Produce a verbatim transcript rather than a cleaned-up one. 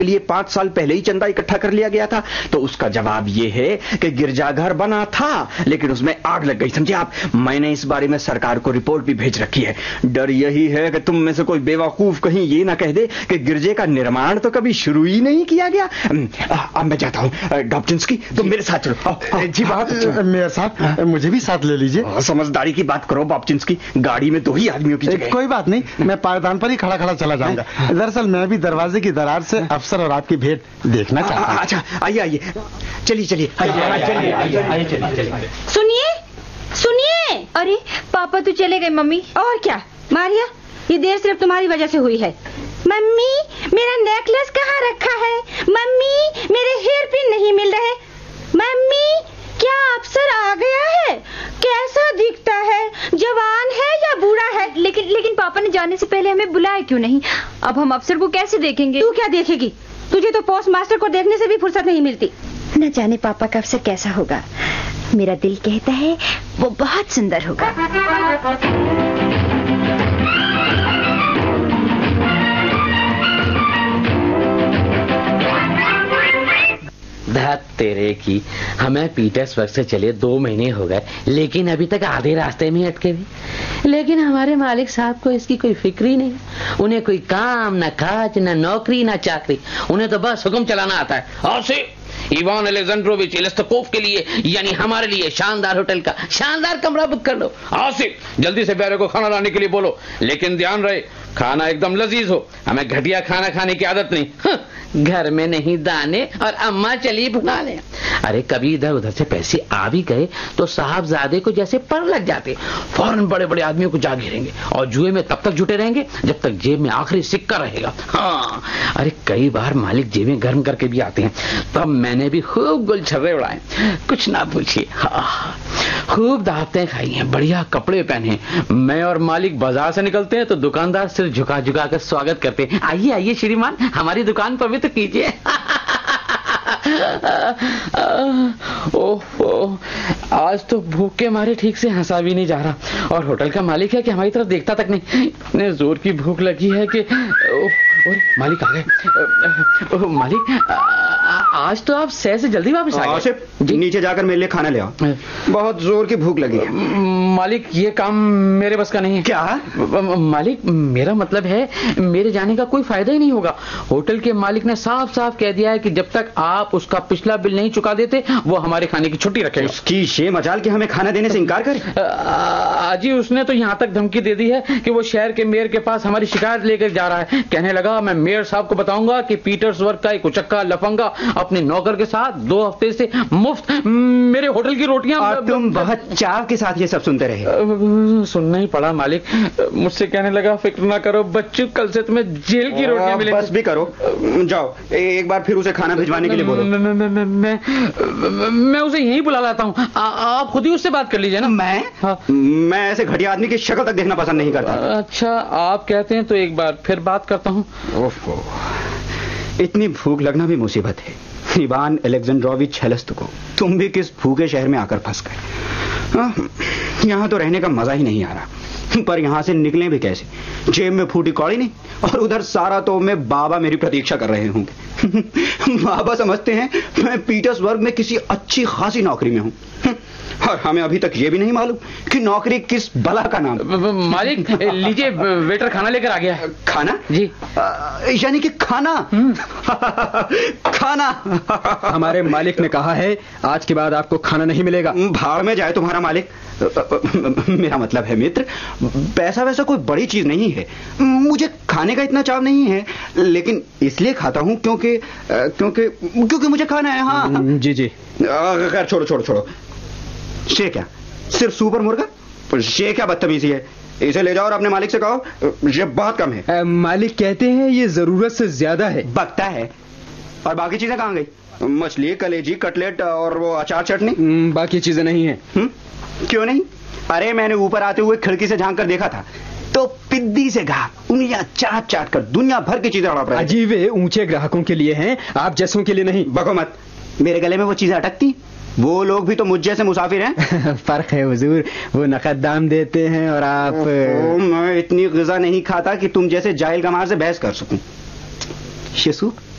लिए पांच साल पहले ही चंदा इकट्ठा कर लिया गया था। तो उसका जवाब यह है कि गिरजाघर बना था लेकिन उसमें आग लग गई, समझे आप। मैंने इस बारे में सरकार को रिपोर्ट भी भेज रखी है। डर यही है कि तुम में से कोई बेवकूफ कहीं ये ना कह दे कि गिरजे का निर्माण तो कभी शुरू ही नहीं किया गया। अब मैं जाता हूं। डॉप्टिंस्की, तुम मेरे साथ चलो। जी बात मेयर साहब, मुझे भी साथ ले लीजिए। समझदारी की बात करो डॉप्टिंस्की, गाड़ी में दो ही आदमियों की जगह। कोई बात नहीं, मैं पायदान पर ही खड़ा खड़ा चला जाऊंगा। दरअसल मैं भी दरवाजे की दरार से अफसर और आपकी भेंट देखना चाहता हूं। अच्छा आइए आइए, चलिए चलिए सुनिए सुनिए। अरे पापा तो चले गए मम्मी। और क्या मारिया, ये देर सिर्फ तुम्हारी वजह से हुई है। मम्मी मेरा नेकलेस कहाँ रखा है? मम्मी मेरे हेयर पिन नहीं मिल रहे। मम्मी क्या अफसर आ गया है? कैसा दिखता है? जवान है या बूढ़ा है? लेकिन लेकिन पापा ने जाने से पहले हमें बुलाया क्यों नहीं? अब हम अफसर को कैसे देखेंगे? तू क्या देखेगी? तुझे तो पोस्ट मास्टर को देखने से भी फुर्सत नहीं मिलती। न जाने पापा का अफसर कैसा होगा। मेरा दिल कहता है वो बहुत सुंदर होगा। धत तेरे की, हमें पीटर्सबर्ग से चले दो महीने हो गए लेकिन अभी तक आधे रास्ते में अटके हुए। लेकिन हमारे मालिक साहब को इसकी कोई फिक्र ही नहीं। उन्हें कोई काम न काज न नौकरी न चाकरी, उन्हें तो बस हुक्म चलाना आता है। और से इवान अलेक्जेंड्रोविच इलेस्तकोव के लिए यानी हमारे लिए शानदार होटल का शानदार कमरा बुक कर लो। आसिफ जल्दी से प्यारे को खाना लाने के लिए बोलो, लेकिन ध्यान रहे खाना एकदम लजीज हो। हमें घटिया खाना खाने की आदत नहीं। घर में नहीं दाने और अम्मा चली भुना ले। अरे कभी इधर उधर से पैसे आ भी गए तो साहबजादे को जैसे पर लग जाते, फौरन बड़े बड़े आदमियों को जा घेरेंगे और जुए में तब तक जुटे रहेंगे जब तक जेब में आखिरी सिक्का रहेगा। हाँ, अरे कई बार मालिक जेबें गर्म करके भी आते हैं, तब मैंने भी खूब गुलछर्रे उड़ाए, कुछ ना पूछिए। हाँ, खूब दावतें खाई हैं, बढ़िया कपड़े पहने। मैं और मालिक बाजार से निकलते हैं तो दुकानदार सिर झुका झुका कर स्वागत करते हैं। आइए आइए श्रीमान, हमारी दुकान पर भी तो कीजिए। ओह, आज तो भूख के मारे ठीक से हंसा भी नहीं जा रहा और होटल का मालिक है कि हमारी तरफ देखता तक नहीं। इतने जोर की भूख लगी है कि ओह, मालिक आ गए। मालिक आज तो आप शहर से जल्दी वापस आ गए। नीचे जाकर मेरे लिए खाना ले आओ, बहुत जोर की भूख लगी है। मालिक ये काम मेरे बस का नहीं है। क्या? मालिक मेरा मतलब है मेरे जाने का कोई फायदा ही नहीं होगा। होटल के मालिक ने साफ साफ कह दिया है कि जब तक आप उसका पिछला बिल नहीं चुका देते वो हमारे खाने की छुट्टी रखेगा। उसकी शे मजाल कि हमें खाना देने से इनकार करे। आजी उसने तो यहाँ तक धमकी दे दी है कि वो शहर के मेयर के पास हमारी शिकायत लेकर जा रहा है। कहने लगा मैं मेयर साहब को बताऊंगा कि पीटर्सबर्ग का एक उचक्का लफंगा अपने नौकर के साथ दो हफ्ते से मुफ्त मेरे होटल की रोटियां। और तुम बहुत चाव के साथ ये सब सुनते रहे। सुनना ही पड़ा मालिक। मुझसे कहने लगा फिक्र ना करो बच्चों, कल से तुम्हें जेल की रोटियां मिलेंगी। बस भी करो, जाओ एक बार फिर उसे खाना भिजवाने के लिए बोलो। मैं, मैं, मैं, मैं, मैं उसे यहीं बुला लाता हूँ, आप खुद ही उससे बात कर लीजिए ना। मैं हाँ। मैं ऐसे घटिया आदमी की शक्ल तक देखना पसंद नहीं करता। अच्छा आप कहते हैं तो एक बार फिर बात करता हूँ। इतनी भूख लगना भी मुसीबत है। इवान अलेक्जेंड्रोविच हेलेस्तकोव, तुम भी किस भूखे शहर में आकर फंस गए। यहाँ तो रहने का मजा ही नहीं आ रहा, पर यहाँ से निकले भी कैसे? जेब में फूटी कौड़ी नहीं और उधर सारा तो में बाबा मेरी प्रतीक्षा कर रहे होंगे। बाबा समझते हैं मैं पीटर्सबर्ग में किसी अच्छी खासी नौकरी में हूँ और हमें अभी तक ये भी नहीं मालूम कि नौकरी किस बला का नाम। मालिक लीजिए वेटर खाना लेकर आ गया। खाना? जी। यानी कि खाना? खाना? हमारे मालिक ने कहा है आज के बाद आपको खाना नहीं मिलेगा। भाड़ में जाए तुम्हारा मालिक। मेरा मतलब है मित्र, पैसा वैसा कोई बड़ी चीज नहीं है। मुझे खाने का इतना चाव नहीं है, लेकिन इसलिए खाता हूँ क्योंकि क्योंकि क्योंकि मुझे खाना है। हाँ जी जी। खैर छोड़ो छोड़ो छोड़ो। शे क्या? सिर्फ सुपर मुर्गा? शे क्या बदतमीजी है? इसे ले जाओ और अपने मालिक से कहो ये बहुत कम है। आ, मालिक कहते हैं ये जरूरत से ज्यादा है। बकता है। और बाकी चीजें कहाँ गई? मछली, कलेजी, कटलेट और वो अचार चटनी? बाकी चीजें नहीं है। हुँ? क्यों नहीं? अरे मैंने ऊपर आते हुए खिड़की से झांक कर देखा था तो पिद्दी से ग्राहक उंगलियां चाट चाट कर दुनिया भर की चीजें हड़प रहे। अजीब है, ऊंचे ग्राहकों के लिए हैं, आप जैसों के लिए नहीं। बको मत, मेरे गले में वो चीजें अटकती। वो लोग भी तो मुझ जैसे मुसाफिर हैं। फर्क है हुजूर, वो नकद दाम देते हैं और आप। मैं इतनी ग़िज़ा नहीं खाता कि तुम जैसे जाहिल गमार से बहस कर सकूं। शिशु